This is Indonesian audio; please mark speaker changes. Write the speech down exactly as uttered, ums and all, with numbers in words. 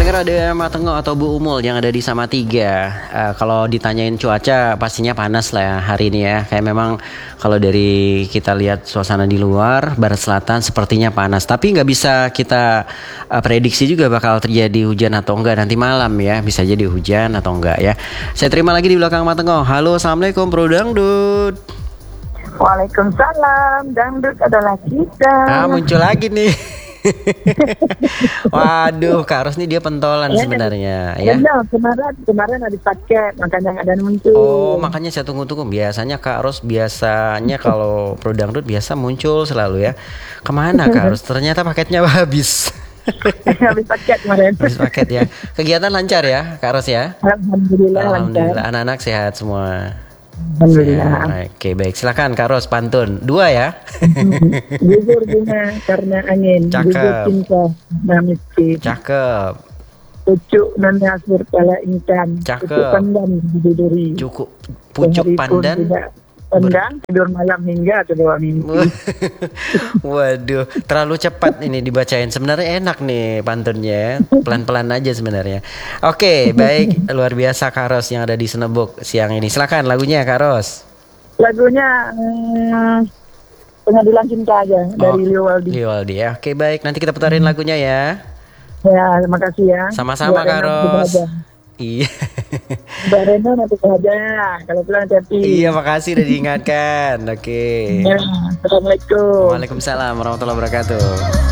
Speaker 1: Kira-kira ada Matenggo atau Bu Umul yang ada di Salatiga. Uh, kalau ditanyain cuaca pastinya panas lah ya hari ini ya. Kayak memang kalau dari kita lihat suasana di luar barat selatan sepertinya panas. Tapi nggak bisa kita uh, prediksi juga bakal terjadi hujan atau enggak nanti malam ya. Bisa jadi hujan atau enggak ya. Saya terima lagi di belakang Matenggo. Halo, assalamualaikum Bro Dangdut.
Speaker 2: Waalaikumsalam, dangdut adalah kita.
Speaker 1: Ah, muncul lagi nih. Waduh, Kak Ros nih dia pentolan ya, sebenarnya ya.
Speaker 2: Ya, kemarin kemarin ada paket, makanya ada muncul.
Speaker 1: Oh, makanya saya tunggu-tunggu. Biasanya Kak Ros biasanya kalau Pro Dangdut biasa muncul selalu ya. Kemana Kak Ros? Ternyata paketnya habis.
Speaker 2: Habis paket kemarin.
Speaker 1: Habis paket ya. Kegiatan lancar ya, Kak Ros ya?
Speaker 2: Alhamdulillah,
Speaker 1: Alhamdulillah.
Speaker 2: lancar.
Speaker 1: Anak-anak sehat semua.
Speaker 2: Alhamdulillah.
Speaker 1: Oke, baik. Silakan Kak Ros pantun. Dua ya.
Speaker 2: Gugur bunga karena angin.
Speaker 1: Cakep.
Speaker 2: Gugur cinta nah miskin.
Speaker 1: Cakep.
Speaker 2: Pucuk nan asur kala intan.
Speaker 1: Cakep.
Speaker 2: Pucuk pandan biduri.
Speaker 1: Cukup. Pucuk pandan.
Speaker 2: Pandang tidur malam hingga kedua minggu.
Speaker 1: Waduh, terlalu cepat ini dibacain. Sebenarnya enak nih pantunnya, pelan-pelan aja sebenarnya. Oke, baik, luar biasa Kak Ros yang ada di Senebuk siang ini. Silakan lagunya Kak Ros.
Speaker 2: Lagunya hmm, Pengadilan Cinta aja dari
Speaker 1: oh,
Speaker 2: Leo Waldi.
Speaker 1: Leo Waldi ya. Oke, baik, nanti kita putarin hmm. lagunya ya.
Speaker 2: Ya, terima kasih ya.
Speaker 1: Sama-sama Kak Ros. Iya.
Speaker 2: Mbak Rena nanti saja kalau pulang hati-hati.
Speaker 1: Iya, makasih udah diingatkan. Oke.
Speaker 2: Ya, Assalamualaikum.
Speaker 1: Waalaikumsalam warahmatullahi wabarakatuh.